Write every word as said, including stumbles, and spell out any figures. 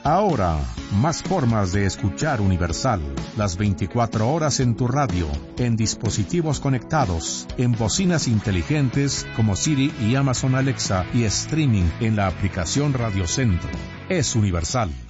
Ahora, más formas de escuchar Universal. Las veinticuatro horas en tu radio, en dispositivos conectados, en bocinas inteligentes como Siri y Amazon Alexa y streaming en la aplicación Radio Centro. Es Universal.